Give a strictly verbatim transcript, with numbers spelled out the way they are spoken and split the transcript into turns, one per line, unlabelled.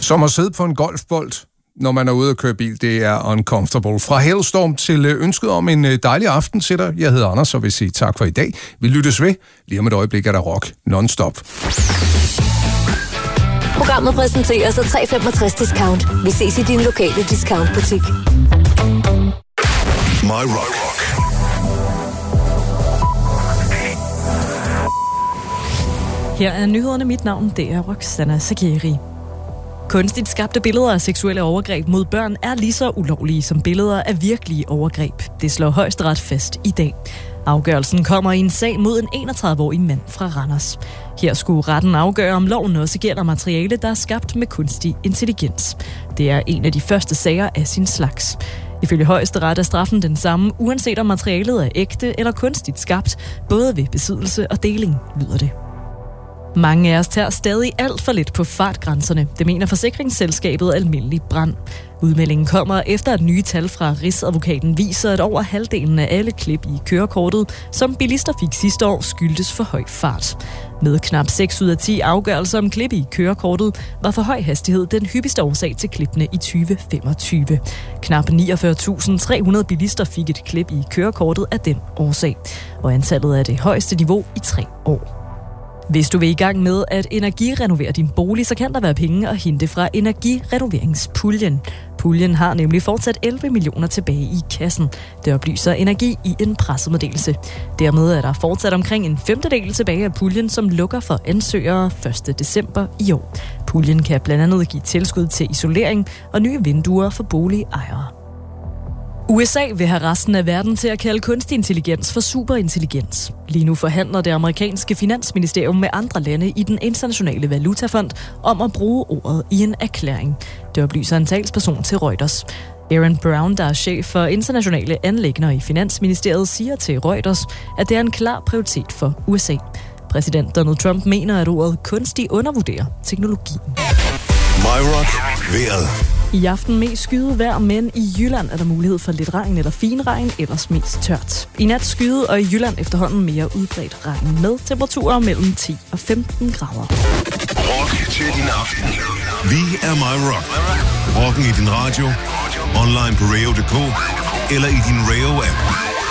Som at sidde på en golfbold, når man er ude at køre bil, det er uncomfortable. Fra Hailstorm til ønsket om en dejlig aften til dig. Jeg hedder Anders, og vil sige tak for i dag. Vi lyttes ved. Lige om et øjeblik er der rock non-stop.
Programmet præsenterer sig tre komma femogtres discount. Vi ses i din lokale discountbutik.
My Rock.
Her er nyhederne. Mit navn, det er Roxana Sakeri. Kunstigt skabte billeder af seksuelle overgreb mod børn er lige så ulovlige som billeder af virkelige overgreb. Det slår Højesteret fast i dag. Afgørelsen kommer i en sag mod en enogtredive-årig mand fra Randers. Her skulle retten afgøre, om loven også gælder materiale, der er skabt med kunstig intelligens. Det er en af de første sager af sin slags. Ifølge Højesteret er straffen den samme, uanset om materialet er ægte eller kunstigt skabt, både ved besiddelse og deling, lyder det. Mange af os tager stadig alt for lidt på fartgrænserne. Det mener forsikringsselskabet Almindelig Brand. Udmeldingen kommer efter, at nye tal fra Rigsadvokaten viser, at over halvdelen af alle klip i kørekortet, som bilister fik sidste år, skyldtes for høj fart. Med knap seks ud af ti afgørelser om klip i kørekortet, var for høj hastighed den hyppigste årsag til klippene i tyve femogtyve. Knap niogfyrre tusind tre hundrede bilister fik et klip i kørekortet af den årsag, og antallet er det højeste niveau i tre år. Hvis du vil i gang med at energirenovere din bolig, så kan der være penge at hente fra energirenoveringspuljen. Puljen har nemlig fortsat elleve millioner tilbage i kassen. Det oplyser Energi i en pressemeddelelse. Dermed er der fortsat omkring en femtedel tilbage af puljen, som lukker for ansøgere første december i år. Puljen kan blandt andet give tilskud til isolering og nye vinduer for boligejere. U S A vil have resten af verden til at kalde kunstig intelligens for superintelligens. Lige nu forhandler det amerikanske finansministerium med andre lande i den internationale valutafond om at bruge ordet i en erklæring. Det oplyser en talsperson til Reuters. Aaron Brown, der er chef for internationale anliggender i Finansministeriet, siger til Reuters, at det er en klar prioritet for U S A. Præsident Donald Trump mener, at ordet kunstig undervurderer teknologien.
My Rock. Vejret.
I aften mest skyet vejr, men i Jylland er der mulighed for lidt regn eller finregn, ellers mest tørt. I nat skyet, og i Jylland efterhånden mere udbredt regn med temperaturer mellem ti og femten grader.
Rock til din aften. Vi er My Rock. Rocken i din radio, online på radio punktum d k eller i din Radio-app.